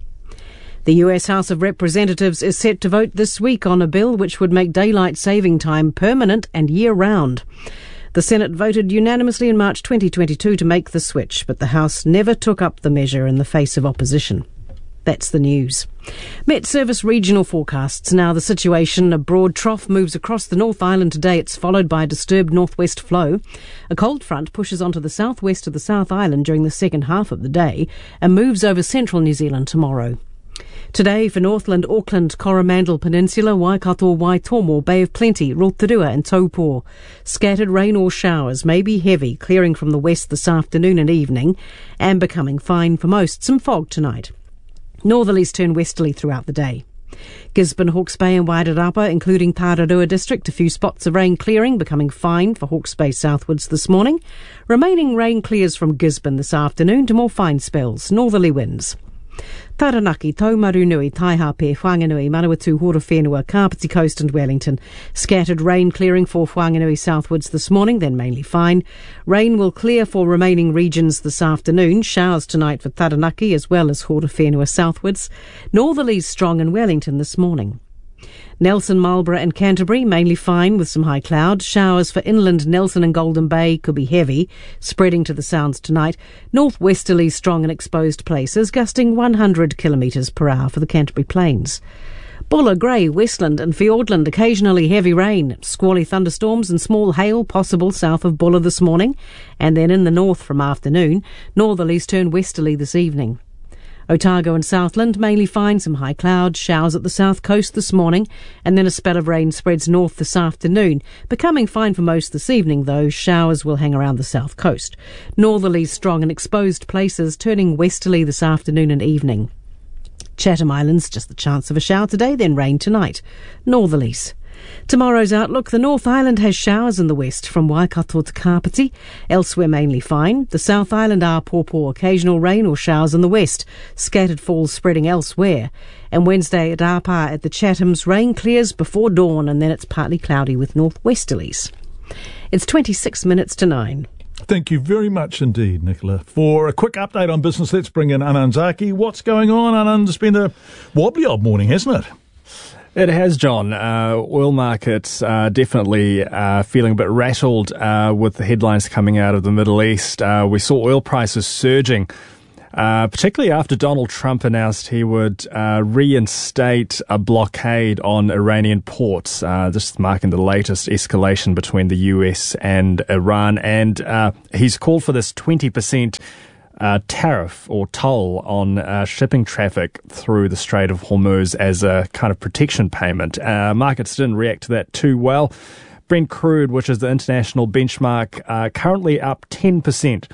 The U S House of Representatives is set to vote this week on a bill which would make daylight saving time permanent and year-round. The Senate voted unanimously in March twenty twenty-two to make the switch, but the House never took up the measure in the face of opposition. That's the news. Met Service regional forecasts. Now the situation, a broad trough moves across the North Island today. It's followed by a disturbed northwest flow. A cold front pushes onto the southwest of the South Island during the second half of the day and moves over central New Zealand tomorrow. Today for Northland, Auckland, Coromandel Peninsula, Waikato, Waitomo, Bay of Plenty, Rotorua and Taupō. Scattered rain or showers may be heavy, clearing from the west this afternoon and evening and becoming fine for most. Some fog tonight. Northerlies turn westerly throughout the day. Gisborne, Hawke's Bay and Wairarapa, including Tararua district, a few spots of rain clearing, becoming fine for Hawke's Bay southwards this morning. Remaining rain clears from Gisborne this afternoon to more fine spells, northerly winds. Taranaki, Taumarunui, Taihape, Whanganui, Manawatu, Horowhenua, Kapiti Coast and Wellington. Scattered rain clearing for Whanganui southwards this morning, then mainly fine. Rain will clear for remaining regions this afternoon. Showers tonight for Taranaki as well as Horowhenua southwards. Northerlies strong in Wellington this morning. Nelson, Marlborough and Canterbury, mainly fine with some high cloud. Showers for inland Nelson and Golden Bay could be heavy, spreading to the sounds tonight. Northwesterly strong in exposed places, gusting one hundred kilometres per hour for the Canterbury Plains. Buller, Grey, Westland and Fiordland, occasionally heavy rain. Squally thunderstorms and small hail possible south of Buller this morning, and then in the north from afternoon. Northerlies turn westerly this evening. Otago and Southland, mainly fine, some high clouds, showers at the south coast this morning, and then a spell of rain spreads north this afternoon. Becoming fine for most this evening, though, showers will hang around the south coast. Northerlies strong in exposed places, turning westerly this afternoon and evening. Chatham Islands, just the chance of a shower today, then rain tonight. Northerlies. Tomorrow's outlook: the North Island has showers in the west from Waikato to Kapiti. Elsewhere mainly fine. The South Island are pawpaw, occasional rain or showers in the west. Scattered falls spreading elsewhere. And Wednesday at Apa at the Chathams, rain clears before dawn and then it's partly cloudy with northwesterlies. It's twenty-six minutes to nine. Thank you very much indeed, Nicola. For a quick update on business, let's bring in Anand Zaki. What's going on, Anand? It's been a wobbly old morning, hasn't it? It has, John. Uh, oil markets uh, definitely uh, feeling a bit rattled uh, with the headlines coming out of the Middle East. Uh, we saw oil prices surging, uh, particularly after Donald Trump announced he would uh, reinstate a blockade on Iranian ports. Uh, this is marking the latest escalation between the U S and Iran. And uh, he's called for this twenty percent Uh, tariff or toll on uh, shipping traffic through the Strait of Hormuz as a kind of protection payment. Uh, markets didn't react to that too well. Brent crude, which is the international benchmark, uh, currently up ten percent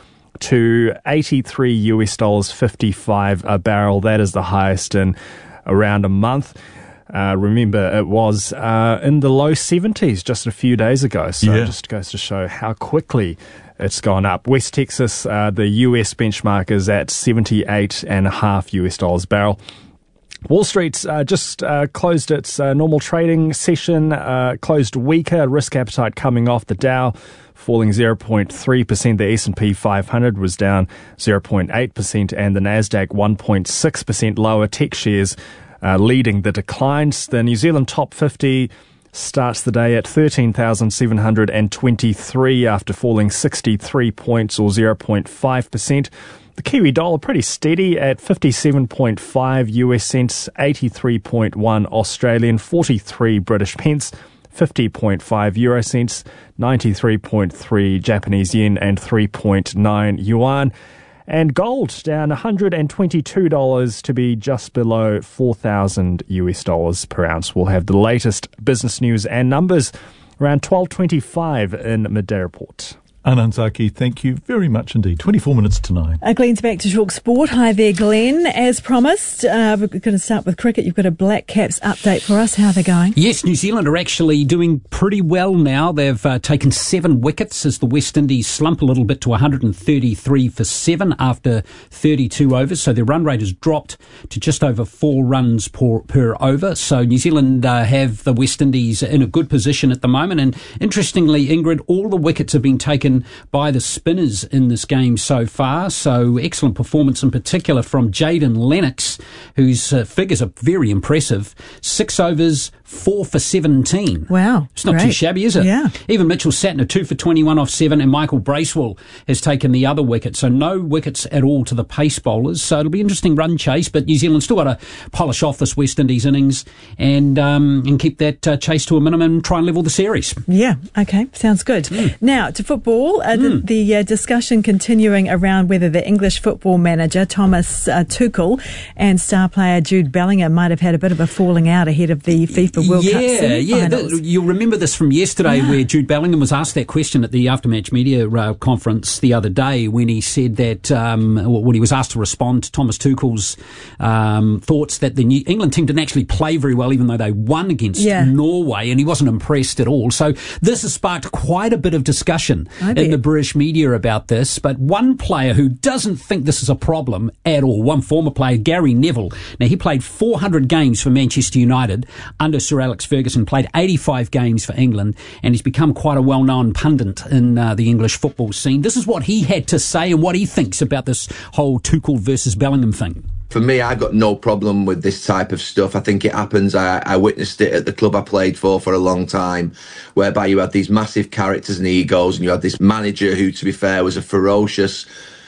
to eighty-three U S dollars fifty-five a barrel. That is the highest in around a month. Uh, remember, it was uh, in the low seventies just a few days ago. So Yeah. it just goes to show how quickly it's gone up. West Texas, uh, the U S benchmark is at seventy-eight and a half U S dollars barrel. Wall Street uh, just uh, closed its uh, normal trading session, uh, closed weaker, risk appetite coming off. The Dow falling zero point three percent. The S and P five hundred was down zero point eight percent and the Nasdaq one point six percent lower. Tech shares uh, leading the declines. The New Zealand top fifty starts the day at thirteen thousand seven hundred twenty-three after falling sixty-three points or zero point five percent. The Kiwi dollar pretty steady at fifty-seven point five U S cents, eighty-three point one Australian, forty-three British pence, fifty point five euro cents, ninety-three point three Japanese yen and three point nine yuan. And gold down one hundred twenty-two dollars to be just below four thousand U S dollars per ounce. We'll have the latest business news and numbers around twelve twenty-five in Midday Report. Anand Zaki, thank you very much indeed. twenty-four minutes to nine. Uh, Glenn's back to talk sport. Hi there, Glenn. As promised, uh, we're going to start with cricket. You've got a Black Caps update for us. How are they going? Yes, New Zealand are actually doing pretty well now. They've uh, taken seven wickets as the West Indies slump a little bit to one hundred thirty-three for seven after thirty-two overs. So their run rate has dropped to just over four runs per, per over. So New Zealand uh, have the West Indies in a good position at the moment. And interestingly, Ingrid, all the wickets have been taken by the spinners in this game so far. So excellent performance in particular from Jayden Lennox, whose uh, figures are very impressive. Six overs, four for seventeen. Wow. It's not great. too shabby, is it? Yeah. Even Mitchell Satner, two for twenty-one off seven, and Michael Bracewell has taken the other wicket. So no wickets at all to the pace bowlers. So it'll be an interesting run chase, but New Zealand's still got to polish off this West Indies innings and um, and keep that uh, chase to a minimum and try and level the series. Yeah, okay, sounds good. Mm. Now, to football, uh, mm. the, the uh, discussion continuing around whether the English football manager, Thomas uh, Tuchel, and star player Jude Bellingham might have had a bit of a falling out ahead of the FIFA World yeah, Cup semi-finals. Yeah, yeah. You'll remember this from yesterday yeah. where Jude Bellingham was asked that question at the after-match media uh, conference the other day when he said that, um, when he was asked to respond to Thomas Tuchel's um, thoughts that the New England team didn't actually play very well even though they won against yeah. Norway, and he wasn't impressed at all. So this has sparked quite a bit of discussion in the British media about this, but one player who doesn't think this is a problem at all, one former player, Gary Neville. Now, he played four hundred games for Manchester United under Sir Alex Ferguson, played eighty-five games for England, and he's become quite a well-known pundit in uh, the English football scene. This is what he had to say and what he thinks about this whole Tuchel versus Bellingham thing. For me, I got no problem with this type of stuff. I think it happens. I, I witnessed it at the club I played for for a long time, whereby you had these massive characters and egos, and you had this manager who, to be fair, was a ferocious,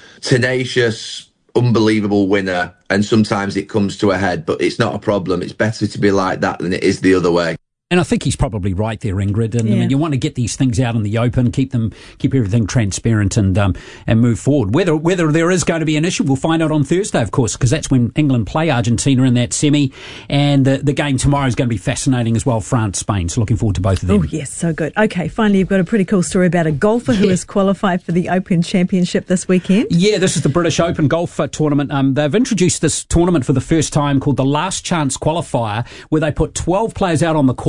tenacious, unbelievable winner. And sometimes it comes to a head, but it's not a problem. It's better to be like that than it is the other way. And I think he's probably right there, Ingrid. And yeah. I mean, you want to get these things out in the open, keep them, keep everything transparent, and um, and move forward. Whether whether there is going to be an issue, we'll find out on Thursday, of course, because that's when England play Argentina in that semi. And the, the game tomorrow is going to be fascinating as well, France, Spain. So looking forward to both of them. Oh yes, so good. Okay, finally, you've got a pretty cool story about a golfer yeah. who has qualified for the Open Championship this weekend. Yeah, this is the British Open Golf Tournament. Um, they've introduced this tournament for the first time called the Last Chance Qualifier, where they put twelve players out on the course.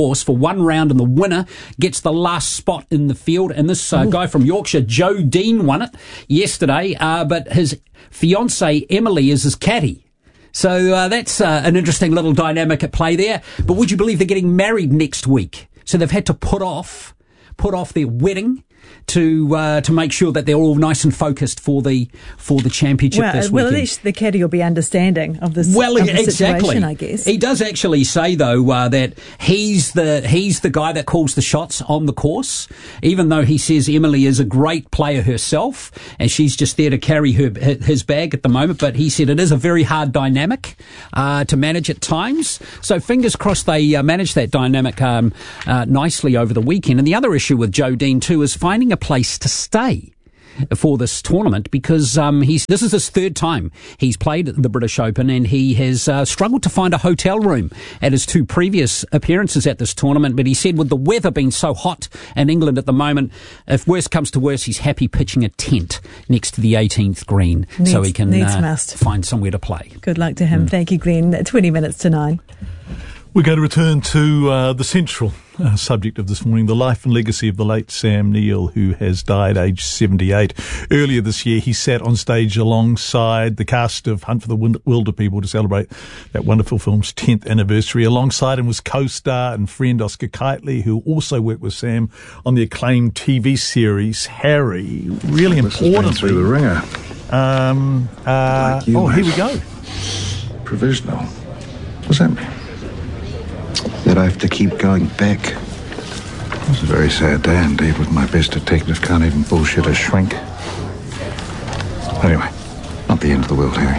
course for one round, and the winner gets the last spot in the field. And this uh, guy from Yorkshire, Joe Dean, won it yesterday, uh, but his fiancée, Emily, is his caddy. So uh, that's uh, an interesting little dynamic at play there. But would you believe they're getting married next week? So they've had to put off, put off their wedding to uh, to make sure that they're all nice and focused for the for the championship well, this well, weekend. at least the caddy will be understanding of this. Well, of the exactly. situation, I guess he does actually say though uh, that he's the he's the guy that calls the shots on the course. Even though he says Emily is a great player herself, and she's just there to carry her his bag at the moment. But he said it is a very hard dynamic uh, to manage at times. So fingers crossed they uh, manage that dynamic um, uh, nicely over the weekend. And the other issue with Joe Dean too is finding a place to stay for this tournament, because um, he's this is his third time he's played the British Open, and he has uh, struggled to find a hotel room at his two previous appearances at this tournament. But he said with the weather being so hot in England at the moment, if worse comes to worse, he's happy pitching a tent next to the eighteenth green needs, so he can uh, must. find somewhere to play. Good luck to him. Mm. Thank you, Glenn. twenty minutes to nine. We're going to return to uh, the central uh, subject of this morning, the life and legacy of the late Sam Neill, who has died aged seventy-eight. Earlier this year, he sat on stage alongside the cast of Hunt for the Wilder People to celebrate that wonderful film's tenth anniversary. Alongside him was co-star and friend Oscar Kitely, who also worked with Sam on the acclaimed T V series Harry. Really this importantly, through the ringer. Um, uh, like you, oh, mate. here we go. Provisional. What's that mean? That I have to keep going back. It's a very sad day indeed when my best detective can't even bullshit a shrink. Anyway, not the end of the world, Harry.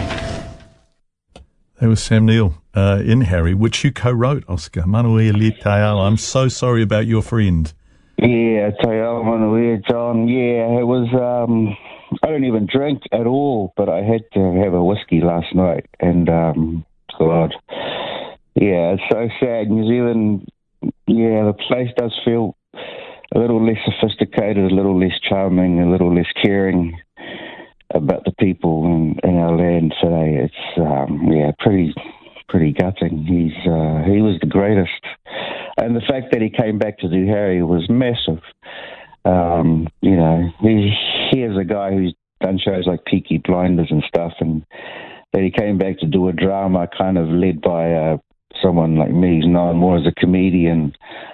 That was Sam Neill uh, in Harry, which you co-wrote, Oscar. Manuia Le Taiala. I'm so sorry about your friend. Yeah, Taiala Manuia, John. Yeah, it was, um, I don't even drink at all, but I had to have a whiskey last night, and, um, God. Yeah, it's so sad. New Zealand, yeah, the place does feel a little less sophisticated, a little less charming, a little less caring about the people in, in our land today. It's, um, yeah, pretty pretty gutting. He's uh, he was the greatest. And the fact that he came back to do Harry was massive. Um, you know, he, he is a guy who's done shows like Peaky Blinders and stuff, and that he came back to do a drama kind of led by uh, someone like me who's known more as a comedian,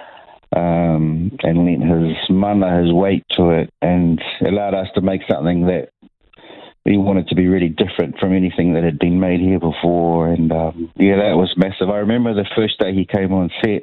um, and lent his mana, his weight to it, and allowed us to make something that we wanted to be really different from anything that had been made here before. And um, yeah, that was massive. I remember the first day he came on set,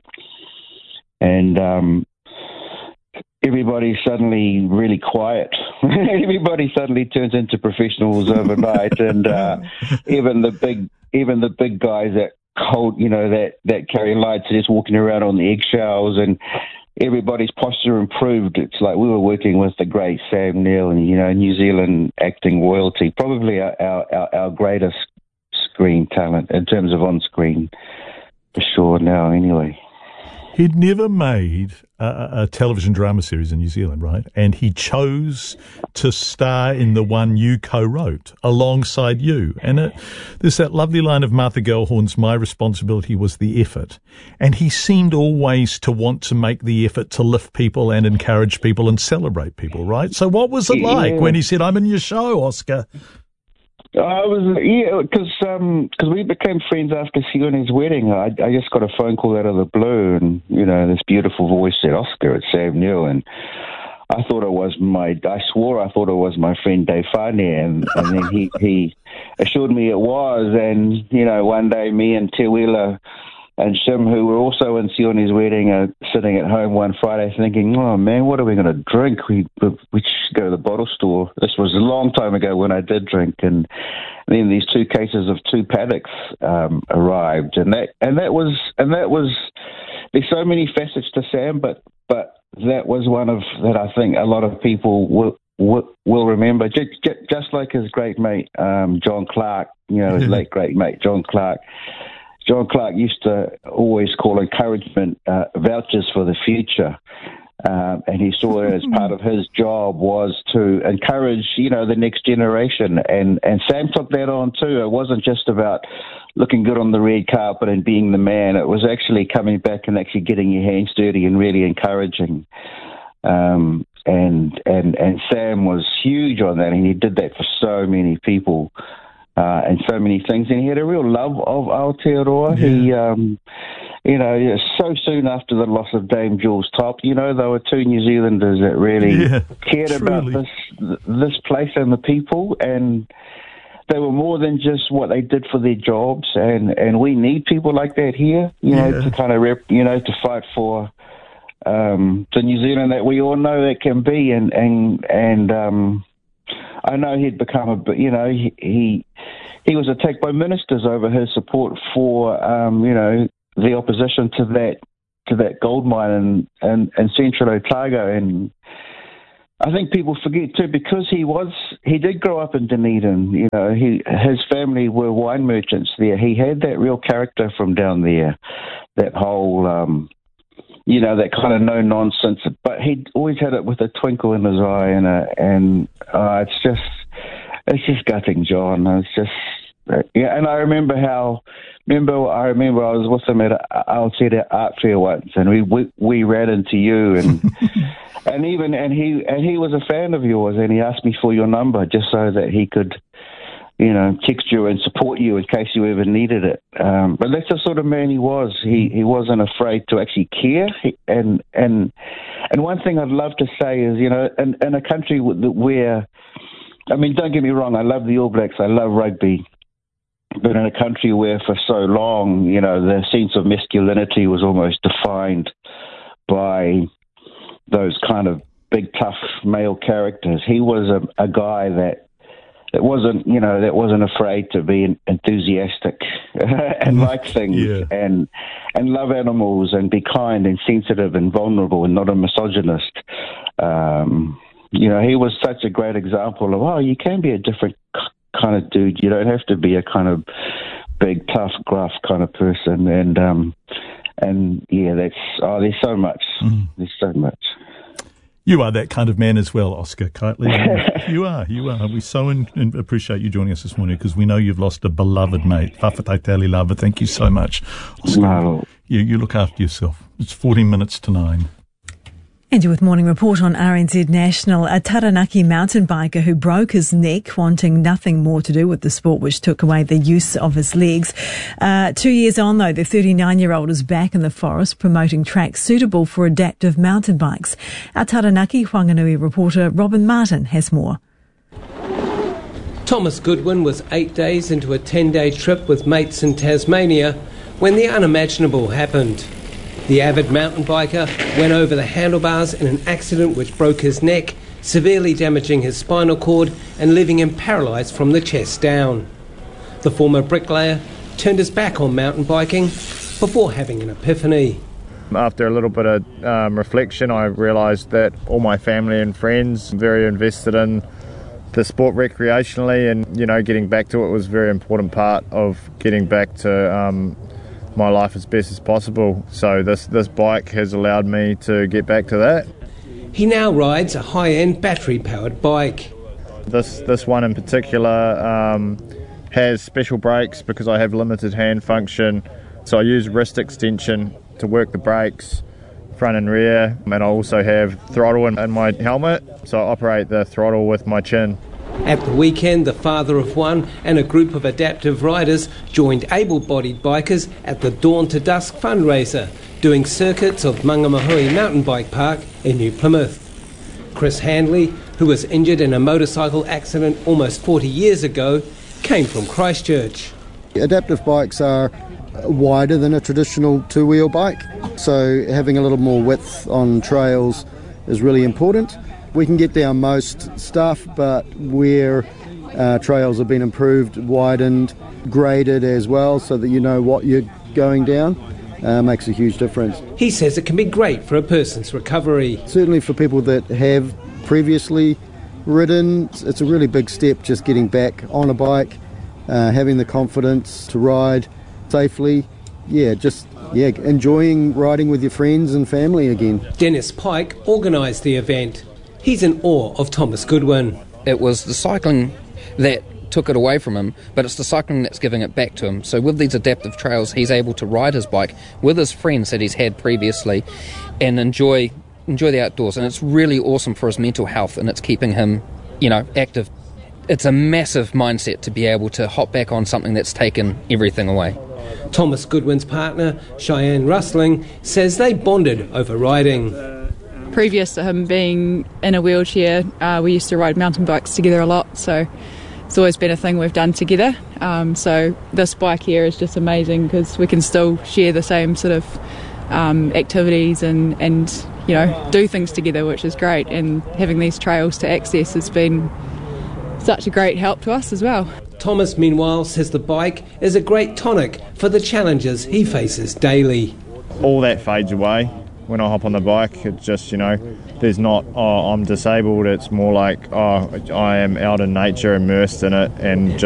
and um, everybody suddenly really quiet. Everybody suddenly turns into professionals overnight, and uh, even the big, even the big guys that hold, you know, that that carry lights are just walking around on the eggshells, and everybody's posture improved. It's like we were working with the great Sam Neill, and you know, New Zealand acting royalty, probably our our, our greatest screen talent in terms of on-screen, for sure. Now, anyway. He'd never made a, a television drama series in New Zealand, right? And he chose to star in the one you co-wrote alongside you. And it, there's that lovely line of Martha Gellhorn's, "My responsibility was the effort." And he seemed always to want to make the effort to lift people and encourage people and celebrate people, right? So what was it Yeah. like when he said, "I'm in your show, Oscar"? I was, yeah, because um, cause we became friends after Sione's wedding. I, I just got a phone call out of the blue, and, you know, this beautiful voice said, "Oscar, it's Sam Neill." And I thought it was my, I swore I thought it was my friend Dave Farney, and, and then he, he assured me it was. And, you know, one day me and Te Wheeler and Shim, who were also in Sione's wedding, are sitting at home one Friday thinking, "Oh, man, what are we going to drink? We we should go to the bottle store." This was a long time ago when I did drink. And then these two cases of two paddocks um, arrived. And that and that was, and that was, there's so many facets to Sam, but, but that was one of, that I think a lot of people will, will, will remember. Just, just like his great mate, um, John Clark, you know, his late great mate, John Clark. John Clark used to always call encouragement uh, vouchers for the future. Um, and he saw it as part of his job was to encourage, you know, the next generation. And, and Sam took that on too. It wasn't just about looking good on the red carpet and being the man. It was actually coming back and actually getting your hands dirty and really encouraging. Um, and and and Sam was huge on that, and he did that for so many people uh, and so many things. And he had a real love of Aotearoa. Yeah. He, um, you know, so soon after the loss of Dame Jules Topp, you know, there were two New Zealanders that really yeah, cared truly. about this this place and the people, and they were more than just what they did for their jobs. And, and we need people like that here, you know, yeah. to kind of rep, you know, to fight for um, the New Zealand that we all know that can be. And and and um, I know he'd become a, you know, he he, he was attacked by ministers over his support for, um, you know, the opposition to that to that gold mine in, in, in central Otago. And I think people forget too, because he was he did grow up in Dunedin. You know, he his family were wine merchants there. He had that real character from down there, that whole um, you know, that kind of no nonsense. But he always had it with a twinkle in his eye, and a, and uh, it's just it's just gutting, John. It's just uh, yeah. And I remember how. Remember, I remember I was with him at Aotearoa Art Fair once, and we we, we ran into you, and and even and he and he was a fan of yours, and he asked me for your number just so that he could, you know, text you and support you in case you ever needed it. Um, but that's the sort of man he was. He he wasn't afraid to actually care, he, and and and one thing I'd love to say is, you know, in, in a country where, I mean, don't get me wrong, I love the All Blacks, I love rugby. But in a country where for so long, you know, the sense of masculinity was almost defined by those kind of big, tough male characters, he was a, a guy that that wasn't, you know, that wasn't afraid to be enthusiastic and like things yeah. and and love animals and be kind and sensitive and vulnerable and not a misogynist. Um, you know, he was such a great example of, oh, you can be a different kind of dude. You don't have to be a kind of big, tough, gruff kind of person. And um, and yeah, that's oh, there's so much. Mm. There's so much. You are that kind of man as well, Oscar Kitely. you are, you are. We so in, in appreciate you joining us this morning, because we know you've lost a beloved mate. Whawhataitali lava. Thank you so much, Oscar. No. You, you look after yourself. It's fourteen minutes to nine. And you're with Morning Report on R N Z National. A Taranaki mountain biker who broke his neck, wanting nothing more to do with the sport, which took away the use of his legs. Uh, two years on, though, the thirty-nine-year-old is back in the forest promoting tracks suitable for adaptive mountain bikes. Our Taranaki Whanganui reporter Robin Martin has more. Thomas Goodwin was eight days into a ten-day trip with mates in Tasmania when the unimaginable happened. The avid mountain biker went over the handlebars in an accident which broke his neck, severely damaging his spinal cord and leaving him paralysed from the chest down. The former bricklayer turned his back on mountain biking before having an epiphany. After a little bit of um, reflection, I realised that all my family and friends are very invested in the sport recreationally, and, you know, getting back to it was a very important part of getting back to um, my life as best as possible. So this this bike has allowed me to get back to that. He now rides a high-end battery-powered bike. This this one in particular um, has special brakes because I have limited hand function. So I use wrist extension to work the brakes, front and rear, and I also have throttle in, in my helmet, so I operate the throttle with my chin. At the weekend, the father of one and a group of adaptive riders joined able-bodied bikers at the Dawn to Dusk fundraiser, doing circuits of Mangamahui Mountain Bike Park in New Plymouth. Chris Handley, who was injured in a motorcycle accident almost forty years ago, came from Christchurch. Adaptive bikes are wider than a traditional two-wheel bike, so having a little more width on trails is really important. We can get down most stuff, but where uh, trails have been improved, widened, graded as well, so that you know what you're going down, uh, makes a huge difference. He says it can be great for a person's recovery. Certainly for people that have previously ridden, it's a really big step just getting back on a bike, uh, having the confidence to ride safely yeah, just yeah, enjoying riding with your friends and family again. Dennis Pike organised the event. He's in awe of Thomas Goodwin. It was the cycling that took it away from him, but it's the cycling that's giving it back to him. So with these adaptive trails, he's able to ride his bike with his friends that he's had previously and enjoy enjoy the outdoors. And it's really awesome for his mental health, and it's keeping him, you know, active. It's a massive mindset to be able to hop back on something that's taken everything away. Thomas Goodwin's partner, Cheyenne Rustling, says they bonded over riding. Previous to him being in a wheelchair, uh, we used to ride mountain bikes together a lot, so it's always been a thing we've done together. Um, so this bike here is just amazing because we can still share the same sort of um, activities and, and, you know, do things together, which is great. And having these trails to access has been such a great help to us as well. Thomas, meanwhile, says the bike is a great tonic for the challenges he faces daily. All that fades away when I hop on the bike. It's just, you know, there's not, oh, I'm disabled. It's more like, oh, I am out in nature, immersed in it, and just